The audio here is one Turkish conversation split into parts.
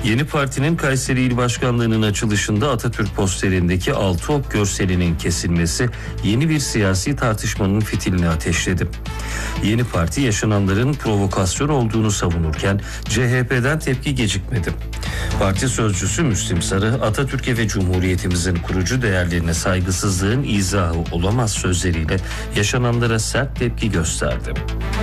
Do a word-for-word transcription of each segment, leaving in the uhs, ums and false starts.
Yeni partinin Kayseri İl Başkanlığı'nın açılışında Atatürk posterindeki altı ok görselinin kesilmesi yeni bir siyasi tartışmanın fitilini ateşledi. Yeni parti yaşananların provokasyon olduğunu savunurken C H P'den tepki gecikmedi. Parti sözcüsü Müslim Sarı, Atatürk'e ve Cumhuriyetimizin kurucu değerlerine saygısızlığın izahı olamaz sözleriyle yaşananlara sert tepki gösterdi.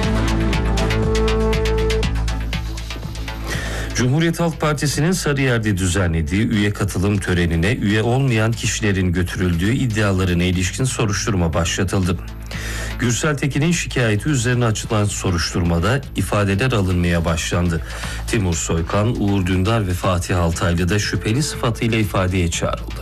Cumhuriyet Halk Partisi'nin Sarıyer'de düzenlediği üye katılım törenine üye olmayan kişilerin götürüldüğü iddialarına ilişkin soruşturma başlatıldı. Gürsel Tekin'in şikayeti üzerine açılan soruşturmada ifadeler alınmaya başlandı. Timur Soykan, Uğur Dündar ve Fatih Altaylı da şüpheli sıfatıyla ifadeye çağrıldı.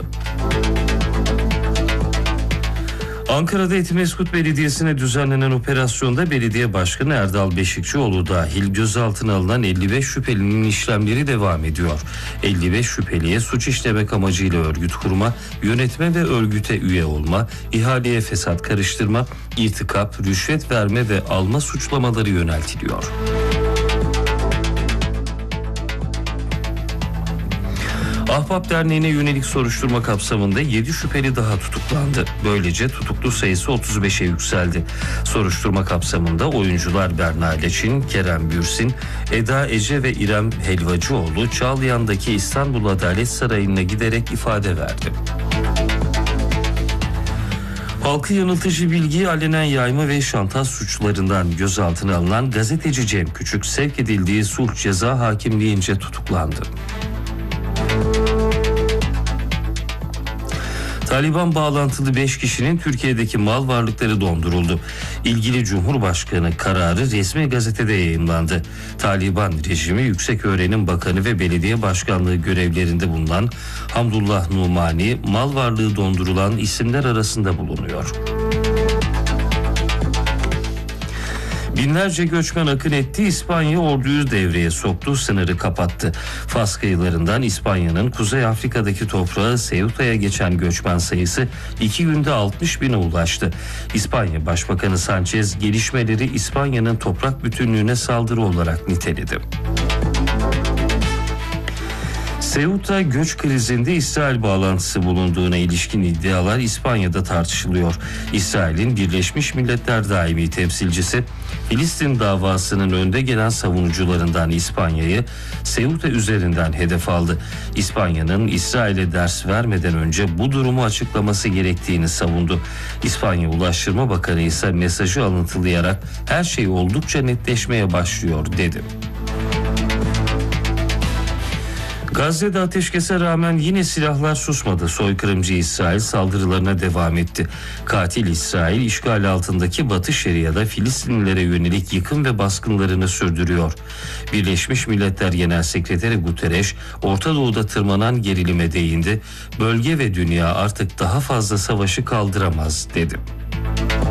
Ankara'da Etimesgut Belediyesi'ne düzenlenen operasyonda belediye başkanı Erdal Beşikçioğlu dahil gözaltına alınan elli beş şüphelinin işlemleri devam ediyor. elli beş şüpheliye suç işlemek amacıyla örgüt kurma, yönetme ve örgüte üye olma, ihaleye fesat karıştırma, irtikap, rüşvet verme ve alma suçlamaları yöneltiliyor. Ahbap Derneği'ne yönelik soruşturma kapsamında yedi şüpheli daha tutuklandı. Böylece tutuklu sayısı otuz beşe yükseldi. Soruşturma kapsamında oyuncular Berna Leçin, Kerem Bürsin, Eda Ece ve İrem Helvacıoğlu Çağlayan'daki İstanbul Adalet Sarayı'na giderek ifade verdi. Halkı yanıltıcı bilgiyi alenen yayma ve şantaj suçlarından gözaltına alınan gazeteci Cem Küçük sevk edildiği sulh ceza hakimliğince tutuklandı. Taliban bağlantılı beş kişinin Türkiye'deki mal varlıkları donduruldu. İlgili Cumhurbaşkanı kararı resmi gazetede yayımlandı. Taliban rejimi Yükseköğrenim Bakanı ve belediye başkanlığı görevlerinde bulunan Hamdullah Numani mal varlığı dondurulan isimler arasında bulunuyor. Binlerce göçmen akın etti, İspanya orduyu devreye soktu, sınırı kapattı. Fas kıyılarından İspanya'nın Kuzey Afrika'daki toprağı Ceuta'ya geçen göçmen sayısı iki günde altmış bine ulaştı. İspanya Başbakanı Sanchez gelişmeleri İspanya'nın toprak bütünlüğüne saldırı olarak niteledi. Ceuta göç krizinde İsrail bağlantısı bulunduğuna ilişkin iddialar İspanya'da tartışılıyor. İsrail'in Birleşmiş Milletler daimi temsilcisi Filistin davasının önde gelen savunucularından İspanya'yı Ceuta üzerinden hedef aldı. İspanya'nın İsrail'e ders vermeden önce bu durumu açıklaması gerektiğini savundu. İspanya Ulaştırma Bakanı ise mesajı alıntılayarak her şey oldukça netleşmeye başlıyor dedi. Gazze'de ateşkese rağmen yine silahlar susmadı. Soykırımcı İsrail saldırılarına devam etti. Katil İsrail işgal altındaki Batı Şeria'da Filistinlilere yönelik yıkım ve baskınlarını sürdürüyor. Birleşmiş Milletler Genel Sekreteri Guterres, Orta Doğu'da tırmanan gerilime değindi. Bölge ve dünya artık daha fazla savaşı kaldıramaz dedi.